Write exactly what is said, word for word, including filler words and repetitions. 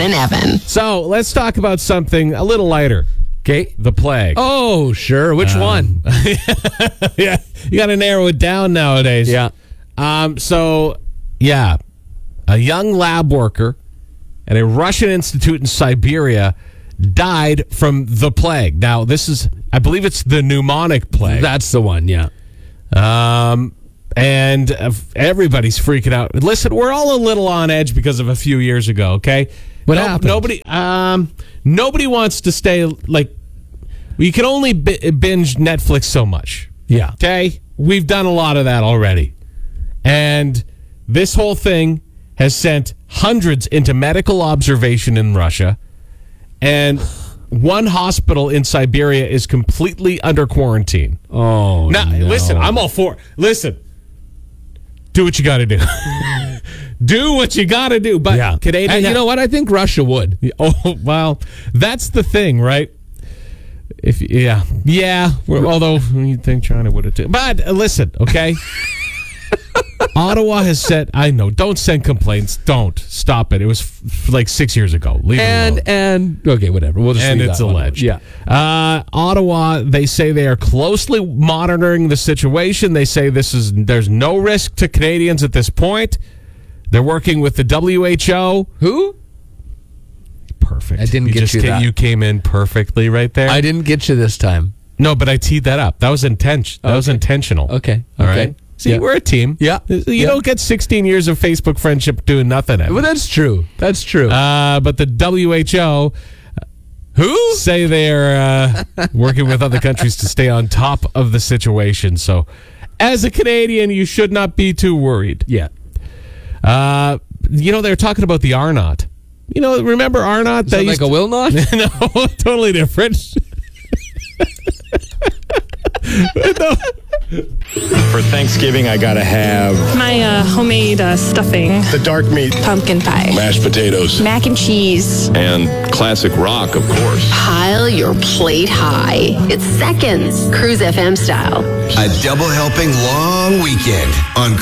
and Evan. So let's talk about something a little lighter. Okay. The plague. Oh, sure. Which um, one? Yeah, you got to narrow it down nowadays. Yeah. Um. So, yeah, a young lab worker at a Russian institute in Siberia died from the plague. Now, this is, I believe it's the pneumonic plague. That's the one, yeah. Um, and uh, everybody's freaking out. Listen, we're all a little on edge because of a few years ago, okay? What no, happened? Nobody, um, nobody wants to stay, like, you can only b- binge Netflix so much. Yeah. Okay? We've done a lot of that already. And this whole thing has sent hundreds into medical observation in Russia. And one hospital in Siberia is completely under quarantine. Oh, now, no. Listen, I'm all for Listen, do what you got to do. Do what you got to do. But yeah. Canadian, and you know what? I think Russia would. Oh, well, that's the thing, right? If Yeah. Yeah. Although you'd think China would have too. But uh, listen, okay? Ottawa has said, I know, don't send complaints. Don't. Stop it. It was f- like six years ago. Leave and, it alone. And, okay, whatever. We'll just and leave it's that alleged. Yeah. Uh, Ottawa, they say they are closely monitoring the situation. They say this is there's no risk to Canadians at this point. They're working with the W H O. Who? Perfect. I didn't you get just you came, that. You came in perfectly right there. I didn't get you this time. No, but I teed that up. That was intention. That okay. was intentional. Okay. All okay. right. See, yeah. we're a team. Yeah. You yeah. don't get sixteen years of Facebook friendship doing nothing. Evan. Well, that's true. That's true. Uh, but the W H O, who say they're uh, working with other countries to stay on top of the situation. So, as a Canadian, you should not be too worried. Yeah. Uh, you know, they're talking about the R naught. You know, remember R naught? Is that like a will not? No, totally different. No. For Thanksgiving, I gotta have my uh, homemade uh, stuffing, the dark meat, pumpkin pie, mashed potatoes, mac and cheese, and classic rock, of course. Pile your plate high. It's seconds, Cruise F M style. A double helping long weekend on